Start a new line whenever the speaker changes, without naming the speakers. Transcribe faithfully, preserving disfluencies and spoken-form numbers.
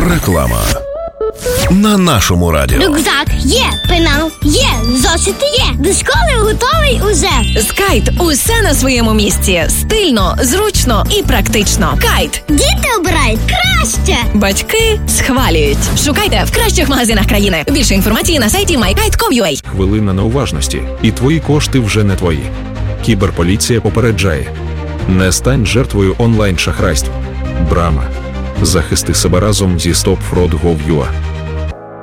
Реклама. На нашому радіо.
Рюкзак є, пенал є, зошити є. До школи готовий уже.
З Кайт усе на своєму місці. Стильно, зручно і практично. Кайт.
Діти обирають краще.
Батьки схвалюють. Шукайте в кращих магазинах країни. Більше інформації на сайті май кайт крапка ком крапка ю а.
Хвилина неуважності, і твої кошти вже не твої. Кіберполіція попереджає. Не стань жертвою онлайн-шахрайств. Брама. Захисти себе разом зі стоп фрод крапка гов крапка ю а.